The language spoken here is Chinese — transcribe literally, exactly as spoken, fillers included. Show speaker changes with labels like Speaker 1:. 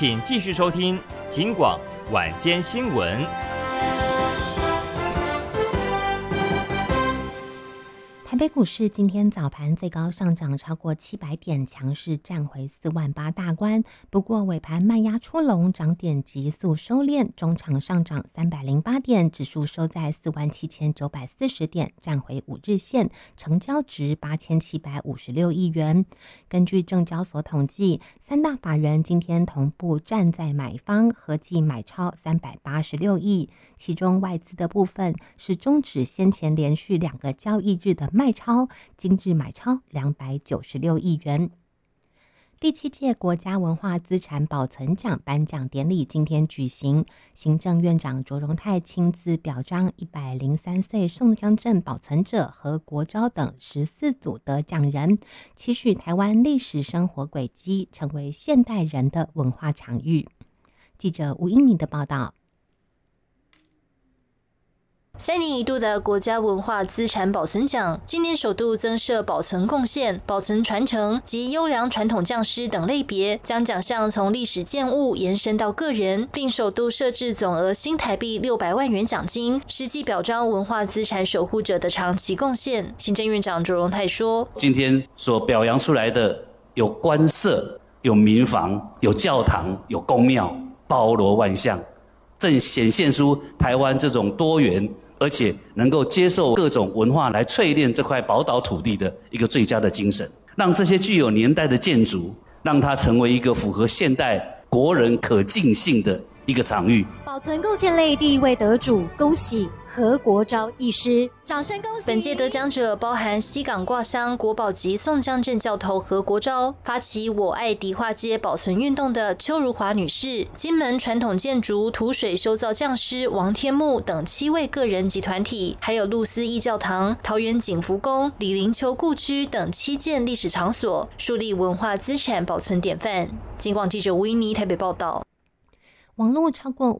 Speaker 1: 请继续收听警广晚间新闻。
Speaker 2: 台北股市今天早盘最高上涨超过七百点，强势站回四万八大关。不过尾盘卖压出笼，涨点急速收敛，中场上涨三百零八点，指数收在四万七千九百四十点，站回五日线，成交值八千七百五十六亿元。根据证交所统计，三大法人今天同步站在买方，合计买超三百八十六亿，其中外资的部分是终止先前连续两个交易日的卖超，今日买超两百九十六亿元。第七届国家文化资产保存奖颁奖典礼今天举行，行政院长卓荣泰亲自表彰一百零三岁宋江镇保存者和国昭等十四组得奖人，期许台湾历史生活轨迹成为现代人的文化场域。记者吴英敏的报道。
Speaker 3: 三年一度的国家文化资产保存奖，今年首度增设保存贡献、保存传承及优良传统匠师等类别，将奖项从历史建物延伸到个人，并首度设置总额新台币六百万元奖金，实际表彰文化资产守护者的长期贡献。行政院长卓荣泰说：“
Speaker 4: 今天所表扬出来的有官舍、有民房、有教堂、有宫庙，包罗万象，正显现出台湾这种多元。”而且能够接受各种文化来淬炼这块宝岛土地的一个最佳的精神，让这些具有年代的建筑，让它成为一个符合现代国人可敬性的一个场域。
Speaker 5: 保存贡献类第一位得主，恭喜何国昭医师，掌声恭喜！
Speaker 3: 本届得奖者包含西港挂香国宝级宋江镇教头何国昭，发起我爱迪化街保存运动的邱如华女士，金门传统建筑土水修造匠师王天木等七位个人及团体，还有露丝义教堂、桃园景福宫、李林丘故居等七件历史场所，树立文化资产保存典范。警广记者吴依妮台北报道。
Speaker 2: 网络超过